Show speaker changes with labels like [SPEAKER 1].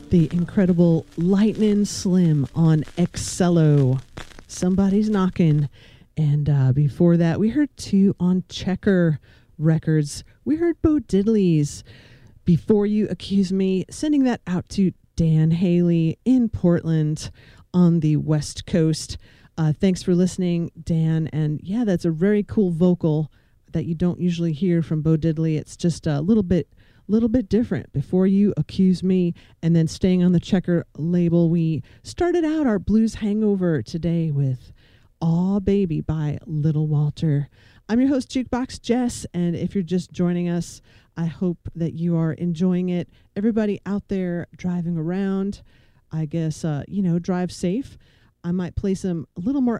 [SPEAKER 1] the incredible Lightning Slim on Excello. Somebody's Knocking. And before that, we heard two on Checker Records. We heard Bo Diddley's Before You Accuse Me, sending that out to Dan Haley in Portland on the West Coast. Thanks for listening, Dan. And yeah, that's a very cool vocal that you don't usually hear from Bo Diddley. It's just a little bit different. Before You Accuse Me, and then staying on the Checker label, we started out our blues hangover today with Aw Baby by Little Walter. I'm your host, Jukebox Jess, and if you're just joining us, I hope that you are enjoying it. Everybody out there driving around, I guess, drive safe. I might play some a little more